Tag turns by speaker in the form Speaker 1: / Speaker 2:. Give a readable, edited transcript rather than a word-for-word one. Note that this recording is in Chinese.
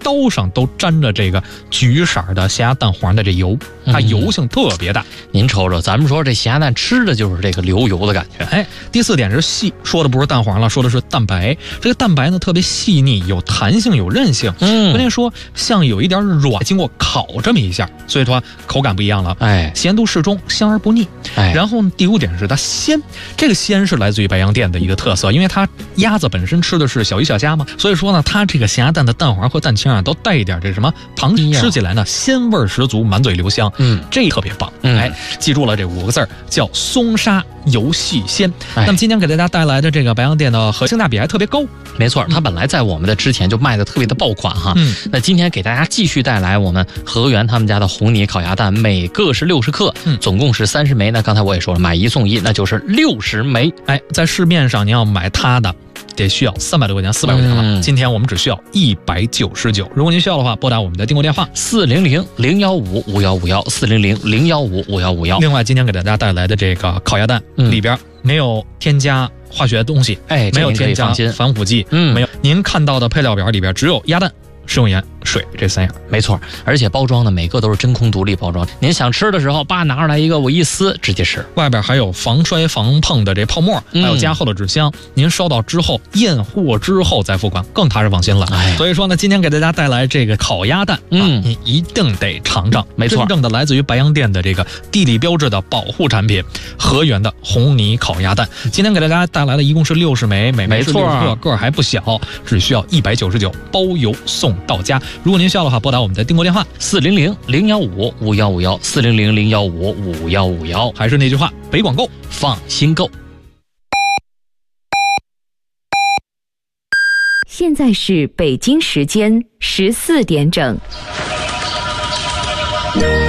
Speaker 1: 刀上都沾着这个橘色的咸鸭蛋黄的这油，它油性特别大。
Speaker 2: 您瞅瞅，咱们说这咸鸭蛋吃的就是这个流油的感觉。
Speaker 1: 第4点是细，说的不是蛋黄了，说的是蛋白。这个蛋白呢特别细腻，有弹性，有韧性。关键说像有一点软，经过烤这么一下，所以说口感不一样了。咸度适中，香而不腻。然后第5点是它鲜，这个鲜是来自于白洋淀的一个特色，因为它鸭子本身吃的是小鱼小虾嘛，所以说呢，它这个咸鸭蛋的蛋黄和蛋清啊，都带一点这什么糖，吃起来呢鲜味十足，满嘴留香。这特别棒。记住了这5个字叫松沙油细鲜。那么今天给大家带来的这个白洋淀的性价比还特别高。
Speaker 2: 没错，它本来在我们的之前就卖的特别的爆款哈。那今天给大家继续带来我们和源他们家的红泥烤鸭蛋，每个是60克，总共是30枚。那刚才我也说了，买1送1，那就是60枚。
Speaker 1: 在市面上你要买它的得需要300多块钱、400块钱了。今天我们只需要199。如果您需要的话，拨打我们的订购电话
Speaker 2: 400-015-5151，400-015-5151。
Speaker 1: 另外，今天给大家带来的这个烤鸭蛋里边没有添加化学东西，没有添加防腐剂，没有。您看到的配料表里边只有鸭蛋、食用盐、水这3样。
Speaker 2: 没错，而且包装呢每个都是真空独立包装，您想吃的时候拿出来一个，我一撕直接吃。
Speaker 1: 外边还有防摔防碰的这泡沫，还有加厚的纸箱，您收到之后验货之后再付款，更踏实放心了。所以说呢，今天给大家带来这个烤鸭蛋，你一定得尝尝。
Speaker 2: 没错，
Speaker 1: 真正的来自于白洋淀的这个地理标志的保护产品，和源的红泥烤鸭蛋。今天给大家带来的一共是60枚，每枚是6克，个还不小，只需要199，包邮送到家。如果您需要的话，拨打我们的订购电话
Speaker 2: 400-015-5151，400-015-5151。
Speaker 1: 还是那句话，北广购，
Speaker 2: 放心购。
Speaker 3: 现在是北京时间14点整。